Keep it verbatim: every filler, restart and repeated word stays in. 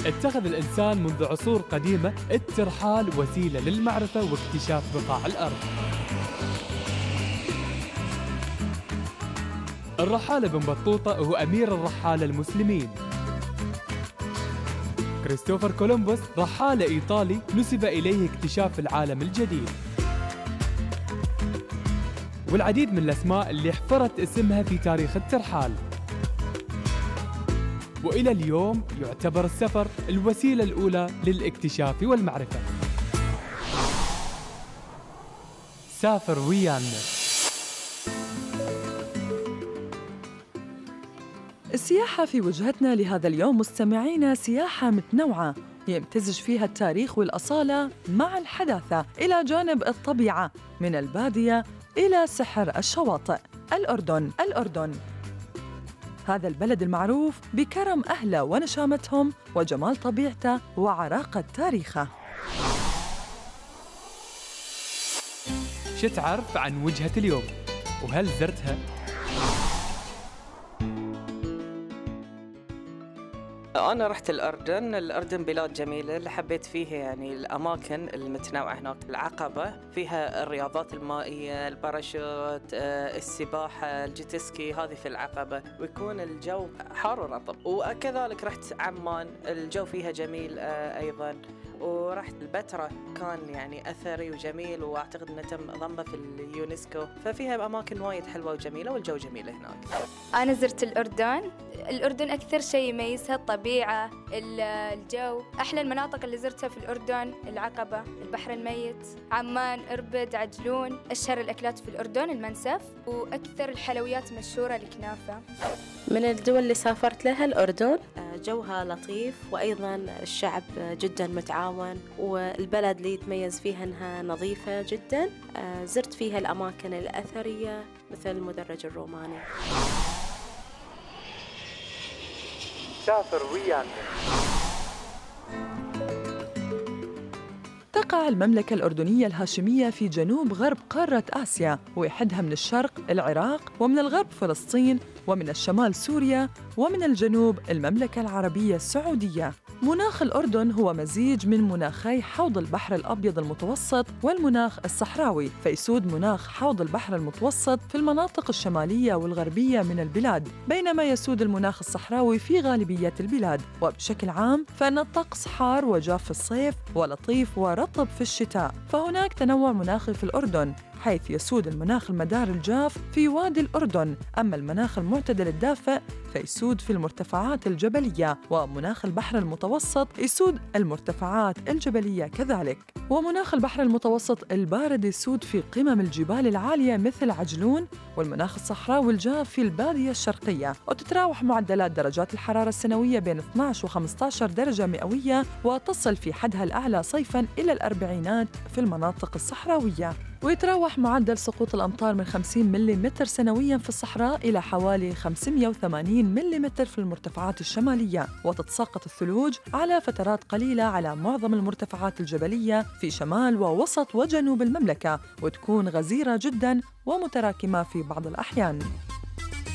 اتخذ الإنسان منذ عصور قديمة الترحال وسيلة للمعرفة واكتشاف بقاع الأرض. الرحالة ابن بطوطة هو أمير الرحالة المسلمين. كريستوفر كولومبوس رحالة إيطالي نسب إليه اكتشاف العالم الجديد. والعديد من الأسماء اللي حفرت اسمها في تاريخ الترحال. وإلى اليوم يعتبر السفر الوسيلة الأولى للاكتشاف والمعرفة. سافر ويانا. السياحة في وجهتنا لهذا اليوم مستمعينا سياحة متنوعة يمتزج فيها التاريخ والأصالة مع الحداثة إلى جانب الطبيعة، من البادية إلى سحر الشواطئ. الأردن. الأردن هذا البلد المعروف بكرم أهله ونشامتهم وجمال طبيعته وعراقة تاريخه. شو تعرف عن وجهة اليوم؟ وهل زرتها؟ أنا رحت الأردن. الأردن بلاد جميلة اللي حبيت فيها يعني الأماكن المتنوعة هناك. العقبة فيها الرياضات المائية، الباراشوت، السباحة، الجيتسكي، هذه في العقبة، ويكون الجو حار ورطب. وكذلك رحت عمان، الجو فيها جميل أيضاً. ورحت البتراء، كان يعني أثري وجميل، وأعتقد أنه تم ضمه في اليونسكو، ففيها أماكن وايد حلوة وجميلة، والجو جميل هناك. أنا زرت الأردن. الأردن أكثر شيء يميزها الطبيعة، الجو. أحلى المناطق اللي زرتها في الأردن العقبة، البحر الميت، عمان، إربد، عجلون. أشهر الأكلات في الأردن المنسف، وأكثر الحلويات مشهورة الكنافة. من الدول اللي سافرت لها الأردن، جوها لطيف، وأيضاً الشعب جداً متعاون، والبلد اللي يتميز فيها أنها نظيفة جداً. زرت فيها الأماكن الأثرية مثل المدرج الروماني. سافر ويانا. تقع المملكة الأردنية الهاشمية في جنوب غرب قارة آسيا، ويحدها من الشرق العراق، ومن الغرب فلسطين، ومن الشمال سوريا، ومن الجنوب المملكة العربية السعودية. مناخ الأردن هو مزيج من مناخي حوض البحر الأبيض المتوسط والمناخ الصحراوي، فيسود مناخ حوض البحر المتوسط في المناطق الشمالية والغربية من البلاد، بينما يسود المناخ الصحراوي في غالبية البلاد. وبشكل عام فإن الطقس حار وجاف في الصيف ولطيف ورطب في الشتاء، فهناك تنوع مناخي في الأردن، حيث يسود المناخ المدار الجاف في وادي الأردن، أما المناخ المعتدل الدافئ فيسود في المرتفعات الجبلية، ومناخ البحر المتوسط يسود المرتفعات الجبلية كذلك. ومناخ البحر المتوسط البارد يسود في قمم الجبال العالية مثل عجلون، والمناخ الصحراوي الجاف في البادية الشرقية. وتتراوح معدلات درجات الحرارة السنوية بين اثني عشر وخمسة عشر درجة مئوية، وتصل في حدها الأعلى صيفاً إلى الأربعينات في المناطق الصحراوية. ويتراوح معدل سقوط الأمطار من خمسين ملم سنوياً في الصحراء إلى حوالي خمسمئة وثمانين ملم في المرتفعات الشمالية، وتتساقط الثلوج على فترات قليلة على معظم المرتفعات الجبلية في شمال ووسط وجنوب المملكة، وتكون غزيرة جداً ومتراكمة في بعض الأحيان.